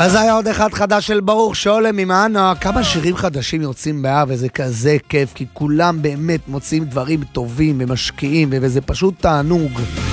אז היה עוד אחד חדש של ברוך שולם עם אנה. כמה שירים חדשים יוצאים באב, וזה כזה כיף, כי כולם באמת מוצאים דברים טובים ומשקיעים, וזה פשוט תענוג.